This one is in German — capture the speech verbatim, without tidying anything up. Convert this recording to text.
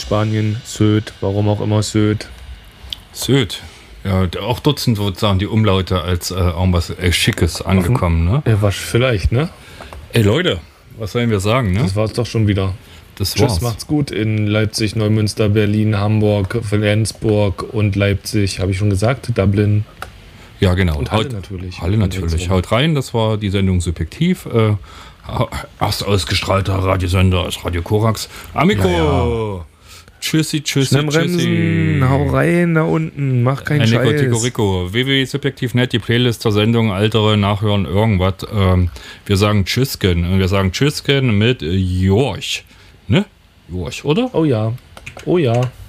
Spanien, Sylt, warum auch immer Sylt. Sylt. Ja, auch dort sind sozusagen die Umlaute als äh, irgendwas äh, Schickes angekommen, ne? Ja, was vielleicht, ne? Ey Leute, was sollen wir sagen, ne? Das war's doch schon wieder. Das Tschüss, war's. macht's gut in Leipzig, Neumünster, Berlin, Hamburg, Flensburg und Leipzig, habe ich schon gesagt, Dublin. Ja, genau. Und Halle natürlich. Halle natürlich. Haut rein, das war die Sendung Subjektiv. Äh, erst ausgestrahlter Radiosender ist Radio Korax. Amico! Ja, ja. Tschüssi, tschüssi, Schnell bremsen, tschüssi. hau rein da unten, mach keinen Nico, Scheiß. Tico, Rico. w w w punkt subjektiv punkt net, die Playlist zur Sendung, Altere, Nachhören, irgendwas. Ähm, wir sagen Tschüssken. Und wir sagen Tschüssken mit Jorch. Ne? Jorch, oder? Oh ja, oh ja.